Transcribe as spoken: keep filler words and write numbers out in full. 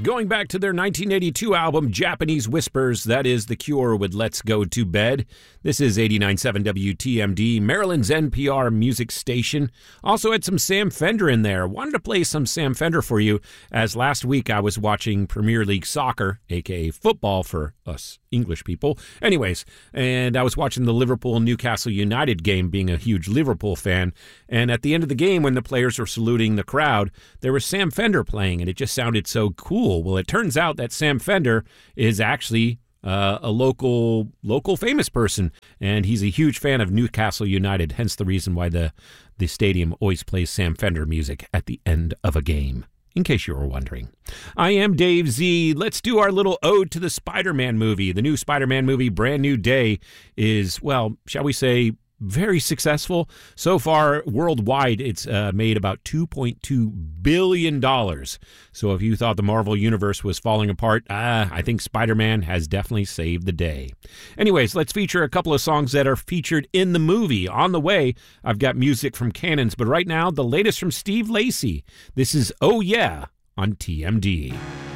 Going back to their nineteen eighty-two album, Japanese Whispers, that is The Cure with Let's Go to Bed. This is eighty-nine point seven W T M D, Maryland's N P R music station. Also had some Sam Fender in there. Wanted to play some Sam Fender for you, as last week I was watching Premier League Soccer, aka football for us English people. Anyways, and I was watching the Liverpool-Newcastle United game, being a huge Liverpool fan, and at the end of the game, when the players were saluting the crowd, there was Sam Fender playing, and it just sounded so cool. Well, it turns out that Sam Fender is actually uh, a local local famous person, and he's a huge fan of Newcastle United, hence the reason why the, the stadium always plays Sam Fender music at the end of a game, in case you were wondering. I am Dave Z. Let's do our little ode to the Spider-Man movie. The new Spider-Man movie, Brand New Day, is, well, shall we say, very successful. So far, worldwide, it's uh, made about two point two billion dollars. So if you thought the Marvel Universe was falling apart, uh, I think Spider-Man has definitely saved the day. Anyways, let's feature a couple of songs that are featured in the movie. On the way, I've got music from Cannons, but right now, the latest from Steve Lacy. This is Oh Yeah on T M D.